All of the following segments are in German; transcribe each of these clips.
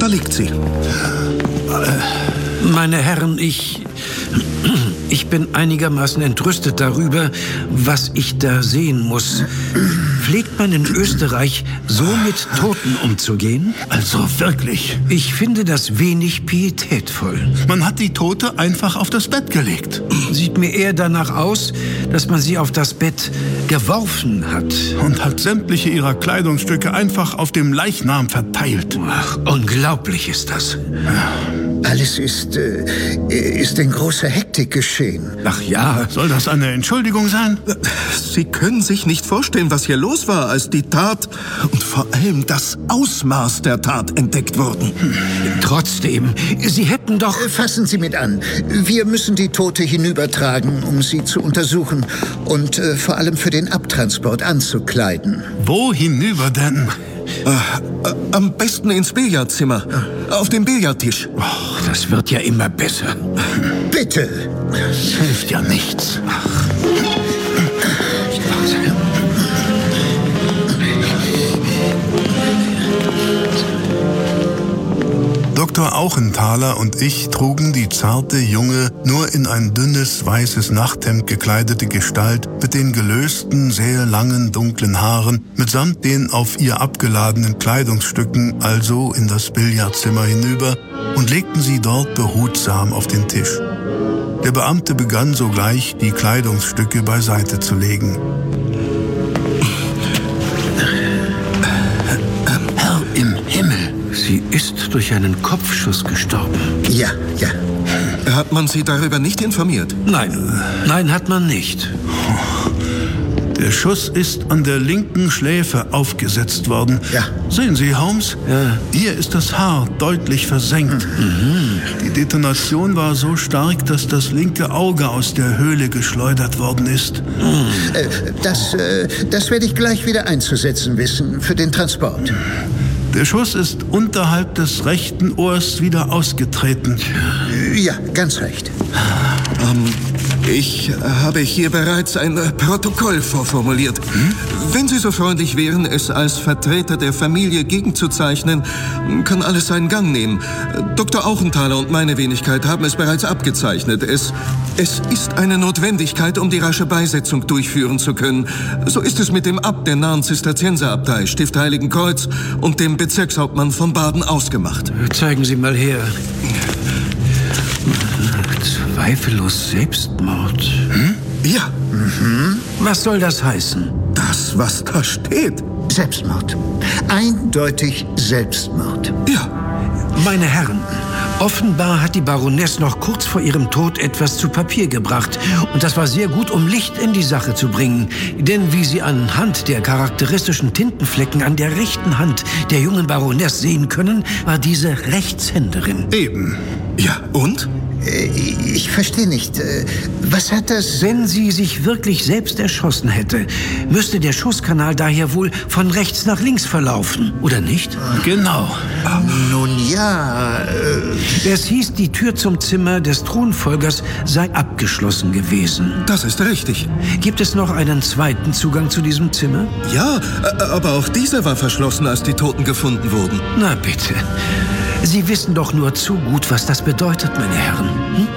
Da liegt sie. Meine Herren, ich bin einigermaßen entrüstet darüber, was ich da sehen muss. Pflegt man in Österreich so mit Toten umzugehen? Also wirklich. Ich finde das wenig pietätvoll. Man hat die Tote einfach auf das Bett gelegt. Sieht mir eher danach aus, dass man sie auf das Bett geworfen hat. Und hat sämtliche ihrer Kleidungsstücke einfach auf dem Leichnam verteilt. Ach, unglaublich ist das. Alles ist in großer Hektik geschehen. Ach ja, soll das eine Entschuldigung sein? Sie können sich nicht vorstellen, was hier los war, als die Tat und vor allem das Ausmaß der Tat entdeckt wurden. Trotzdem, Sie hätten doch... Fassen Sie mit an. Wir müssen die Tote hinübertragen, um sie zu untersuchen und vor allem für den Abtransport anzukleiden. Wo hinüber denn? Am besten ins Billardzimmer, auf dem Billardtisch. Das wird ja immer besser. Bitte! Das hilft ja nichts. Dr. Auchenthaler und ich trugen die zarte, junge, nur in ein dünnes, weißes Nachthemd gekleidete Gestalt mit den gelösten, sehr langen, dunklen Haaren, mitsamt den auf ihr abgeladenen Kleidungsstücken, also in das Billardzimmer hinüber und legten sie dort behutsam auf den Tisch. Der Beamte begann sogleich, die Kleidungsstücke beiseite zu legen. Herr im Himmel! Sie ist durch einen Kopfschuss gestorben. Ja. Hat man Sie darüber nicht informiert? Nein, hat man nicht. Der Schuss ist an der linken Schläfe aufgesetzt worden. Ja. Sehen Sie, Holmes? Ja. Hier ist das Haar deutlich versenkt. Die Detonation war so stark, dass das linke Auge aus der Höhle geschleudert worden ist. Das werde ich gleich wieder einzusetzen wissen für den Transport. Der Schuss ist unterhalb des rechten Ohrs wieder ausgetreten. Ja, ganz recht. Ich habe hier bereits ein Protokoll vorformuliert. Wenn Sie so freundlich wären, es als Vertreter der Familie gegenzuzeichnen, kann alles seinen Gang nehmen. Dr. Auchenthaler und meine Wenigkeit haben es bereits abgezeichnet. Es ist eine Notwendigkeit, um die rasche Beisetzung durchführen zu können. So ist es mit dem Abt der nahen Zisterzienserabtei, Stift Heiligen Kreuz, und dem Bezirkshauptmann von Baden ausgemacht. Zeigen Sie mal her. Zweifellos Selbstmord. Ja. Was soll das heißen? Das, was da steht. Selbstmord. Eindeutig Selbstmord. Ja. Meine Herren, offenbar hat die Baroness noch kurz vor ihrem Tod etwas zu Papier gebracht. Und das war sehr gut, um Licht in die Sache zu bringen. Denn wie Sie anhand der charakteristischen Tintenflecken an der rechten Hand der jungen Baroness sehen können, war diese Rechtshänderin. Eben. Ja, und? Ich verstehe nicht. Was hat das... Wenn sie sich wirklich selbst erschossen hätte, müsste der Schusskanal daher wohl von rechts nach links verlaufen, oder nicht? Genau. Nun ja... Es hieß, die Tür zum Zimmer des Thronfolgers sei abgeschlossen gewesen. Das ist richtig. Gibt es noch einen zweiten Zugang zu diesem Zimmer? Ja, aber auch dieser war verschlossen, als die Toten gefunden wurden. Na bitte. Sie wissen doch nur zu gut, was das bedeutet, meine Herren.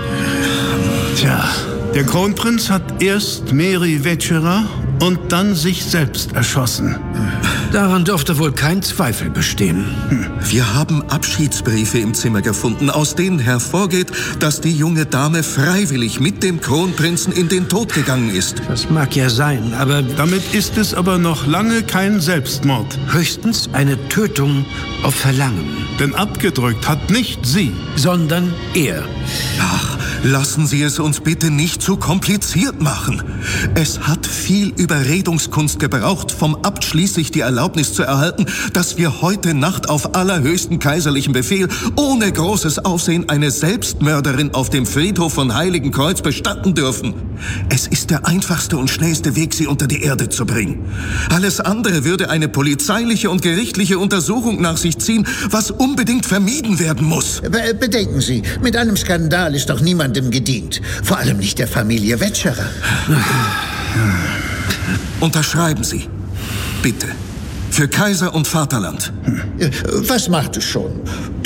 Tja, der Kronprinz hat erst Mary Vetscherer und dann sich selbst erschossen. Daran dürfte wohl kein Zweifel bestehen. Wir haben Abschiedsbriefe im Zimmer gefunden, aus denen hervorgeht, dass die junge Dame freiwillig mit dem Kronprinzen in den Tod gegangen ist. Das mag ja sein, aber Damit ist es aber noch lange kein Selbstmord. höchstens eine Tötung auf Verlangen. Denn abgedrückt hat nicht sie. Sondern er. Ach, lassen Sie es uns bitte nicht zu kompliziert machen. Es hat viel Überredungskunst gebraucht, vom Abt schließlich die Erlaubnis zu erhalten, dass wir heute Nacht auf allerhöchsten kaiserlichen Befehl ohne großes Aufsehen eine Selbstmörderin auf dem Friedhof von Heiligen Kreuz bestatten dürfen. Es ist der einfachste und schnellste Weg, sie unter die Erde zu bringen. Alles andere würde eine polizeiliche und gerichtliche Untersuchung nach sich ziehen, was unbedingt vermieden werden muss. Bedenken Sie, mit einem Skandal ist doch niemandem gedient. Vor allem nicht der Familie Vetscherer. Unterschreiben Sie. Bitte. Für Kaiser und Vaterland. Was macht es schon?